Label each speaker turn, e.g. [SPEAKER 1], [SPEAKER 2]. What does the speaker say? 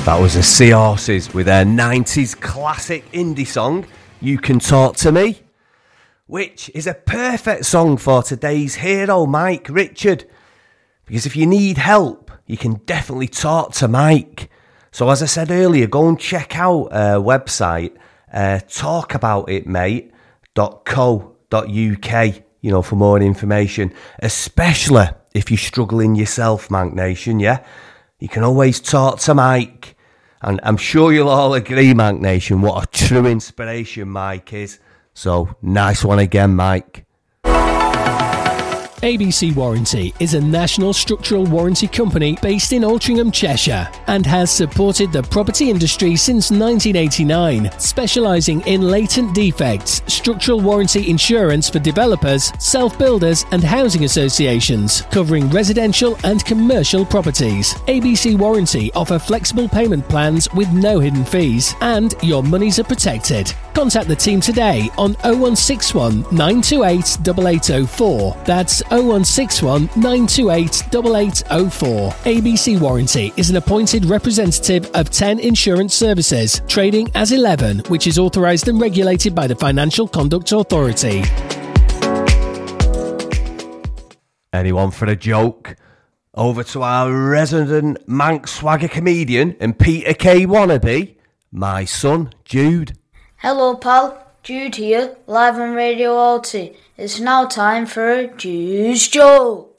[SPEAKER 1] That was the Seahorses with their 90s classic indie song, You Can Talk to Me, which is a perfect song for today's hero, Mike Richard. Because if you need help, you can definitely talk to Mike. So as I said earlier, go and check out our website, talkaboutitmate.co.uk, for more information, especially if you're struggling yourself, Mank Nation, yeah? You can always talk to Mike. And I'm sure you'll all agree, Mank Nation, what a true inspiration Mike is. So, nice one again, Mike.
[SPEAKER 2] ABC Warranty is a national structural warranty company based in Altrincham, Cheshire, and has supported the property industry since 1989, specialising in latent defects, structural warranty insurance for developers, self-builders and housing associations, covering residential and commercial properties. ABC Warranty offer flexible payment plans with no hidden fees, and your monies are protected. Contact the team today on 0161 928 8804. That's 0161 928 8804. ABC Warranty is an appointed representative of 10 Insurance Services, trading as 11, which is authorised and regulated by the Financial Conduct Authority.
[SPEAKER 1] Anyone for a joke? Over to our resident Manx swagger comedian and Peter K. wannabe, my son, Jude.
[SPEAKER 3] Hello pal, Jude here, live on Radio Alty. It's now time for a Jude's Joke.